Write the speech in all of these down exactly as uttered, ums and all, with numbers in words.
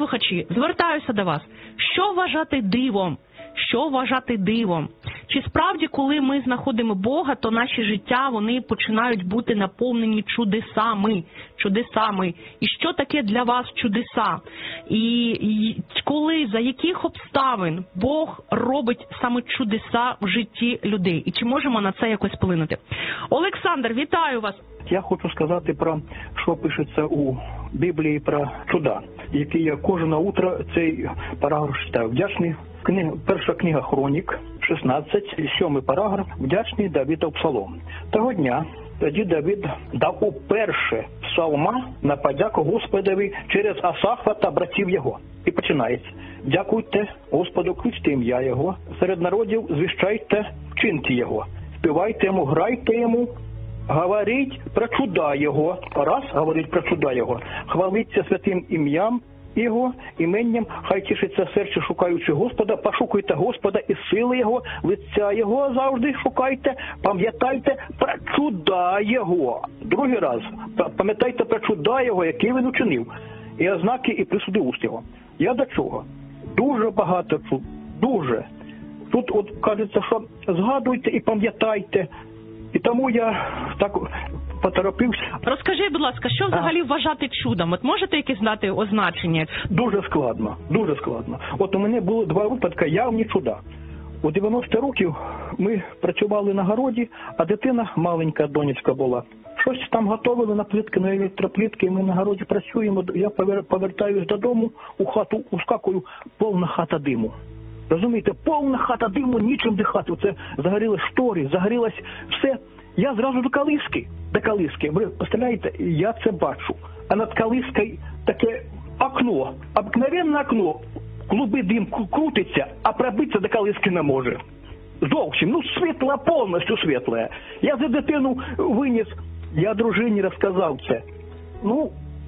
слухачі, звертаюся до вас. Що вважати дивом? Що вважати дивом? Чи справді, коли ми знаходимо Бога, то наші життя, вони починають бути наповнені чудесами, чудесами? І що таке для вас чудеса? І, і коли, за яких обставин Бог робить саме чудеса в житті людей? І чи можемо на це якось вплинути? Олександр, вітаю вас! Я хочу сказати про, що пишеться у Біблії про чуда, які я кожне утро цей параграф читаю. Вдячний. Книга, перша книга Хронік, шістнадцять, сьомий параграф, вдячний Давидов псалом. Того дня тоді Давид дав уперше псалма на подяку Господові через Асафа та братів його. І починається. Дякуйте Господу, кличте ім'я Його, серед народів звіщайте вчинки Його, співайте Йому, грайте Йому, говоріть про чуда Його, раз говоріть про чуда Його, хваліться святим ім'ям Його, іменням, хай тішиться серце, шукаючи Господа, пошукайте Господа і сили Його, лиця Його завжди шукайте, пам'ятайте про чуда Його. Другий раз, пам'ятайте про чуда Його, який він учинив, і ознаки, і присуди уст Його. Я до чого? Дуже багато чуд, дуже. Тут от кажеться, що згадуйте і пам'ятайте, і тому я так поторопився. Розкажи, будь ласка, що взагалі а. вважати чудом? От можете якісь дати означення? Дуже складно, дуже складно. От у мене було два випадки явні чуда. У дев'яносто років ми працювали на городі, а дитина, маленька донечка була, щось там готували на плитки, на електроплитки, і ми на городі працюємо, я повертаюсь додому, у хату ускакую, повна хата диму. Розумієте, повна хата диму, нічим дихати. Це загоріли штори, загорілось все. Я зразу до калиски, до калиски. Ви представляєте, я це бачу. А над калискою таке окно, обикновенне окно, клуби дим крутиться, а пробитися до калиски не може. Зовсім, ну світла, повністю світла. Я за дитину виніс, я дружині розказав це. Ну,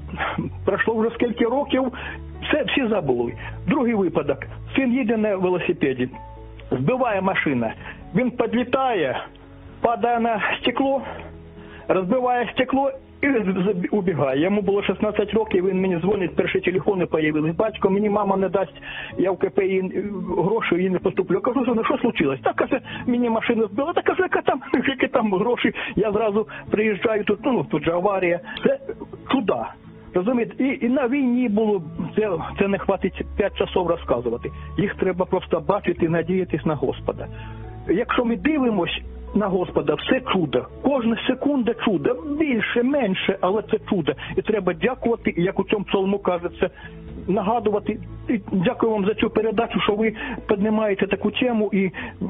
пройшло вже скільки років, все, всі забули. Другий випадок. Син їде на велосипеді, збиває машина. Він підлітає, падає на стекло, розбиває стекло і убігає. Йому було шістнадцять років, він мені дзвонить, перші телефони появились. Батько, мені мама не дасть, я в КП їй гроші їй не поступлю. Я кажу, що, що случилось? Так, каже, мені машина збила, так, каже, яка там, які там гроші. Я зразу приїжджаю, тут, ну, тут же аварія. Це чуда. Розумієте, і, і на війні було, це, це не хватить п'ять часов розказувати. Їх треба просто бачити і надіятись на Господа. Якщо ми дивимось на Господа, все чудо. Кожна секунда чудо. Більше, менше, але це чудо. І треба дякувати, і як у цьому псалму кажеться, нагадувати. І дякую вам за цю передачу, що ви піднімаєте таку тему, і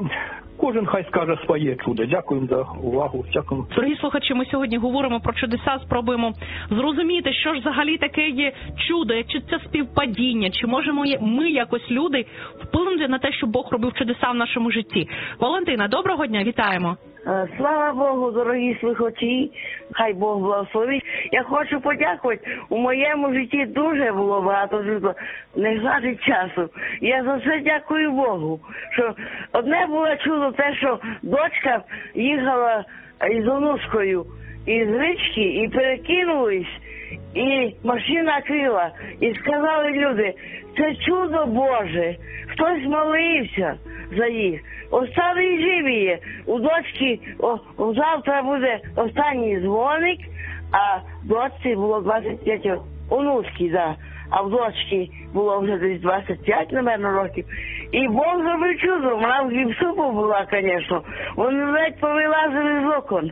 кожен хай скаже своє чудо. Дякую за увагу. Дякую. Дорогі слухачі, ми сьогодні говоримо про чудеса, спробуємо зрозуміти, що ж взагалі таке є чудо, чи це співпадіння, чи можемо ми, якось люди, вплинути на те, щоб Бог робив чудеса в нашому житті. Валентина, доброго дня, вітаємо. Слава Богу, дорогі слухачі, хай Бог благословить. Я хочу подякувати, у моєму житті дуже було багато чудо, не хватить часу. Я за це дякую Богу, що одне було чудо те, що дочка їхала із онучкою із річки і перекинулись, і машина крила, і сказали люди, це чудо Боже, хтось молився за їх. Остали живі є. У дочки о, завтра буде останній дзвоник, а дочці було двадцять п'ять років. Онуцьки, да. А в дочки було вже десь двадцять п'ять, напевно, років. І Бог зробив чудо. Вона в гіпсупу була, звісно. Вони ледь повилазили з окон.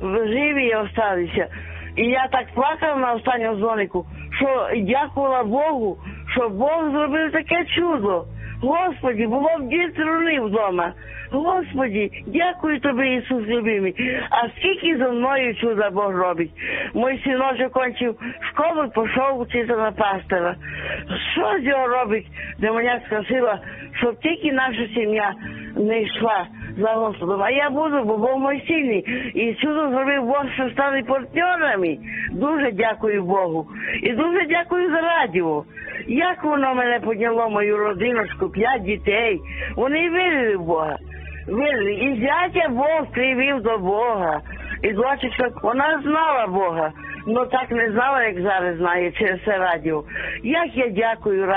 Живі осталися. І я так плакала на останньому дзвонику, що дякувала Богу, що Бог зробив таке чудо. Господи, було б дві труни вдома. Господи, дякую Тобі, Ісус любимий. А скільки за мною чуда Бог робить. Мой синочок кончив школу і пішов вчитися на пастора. Що з його робить? Демоняцька сила, щоб тільки наша сім'я не йшла за Господом. А я буду, бо Бог мой сильний. І чудо зробив Бог, що стали партнерами. Дуже дякую Богу. І дуже дякую за радіо. Як воно мене підняло, мою родиночку, п'ять дітей. Вони вірили в Бога. Вірили. І зятя Бог привів до Бога. І дочечка, вона знала Бога. але так не знала, як зараз знає через це радіо. Як я дякую